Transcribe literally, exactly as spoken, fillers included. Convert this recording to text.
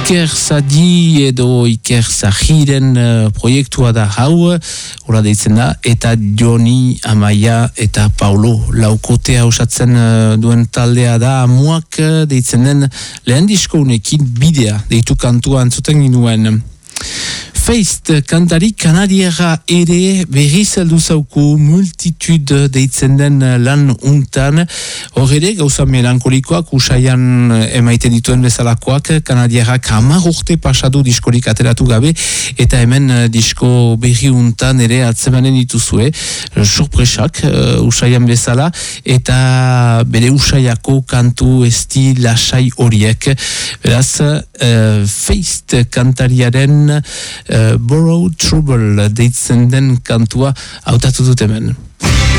Iker Zadi edo Iker Zahiren uh, proiektua da hau, hola deitzen da, eta Joni, Amaia eta Paulo laukotea osatzen uh, duen taldea da, amuak uh, deitzen den lehen diskounekin bidea deitu kantua antzuten ginuen. Feist kantari kanadiera ere berriz heldu zauku multitude deitzen den lan untan. Hor ere gauza melankolikoak usaian emaiten dituen bezalakoak, kanadierak hamar urte pasadu diskorik ateratu gabe, eta hemen disko berri untan ere atzemanen dituzue, sorpresak uh, usaian bezala, eta bere usaiako kantu esti lasai horiek. Beraz, uh, Feist kantariaren Uh, Borrow Trouble deitzen den kantua hautatu dut hemen.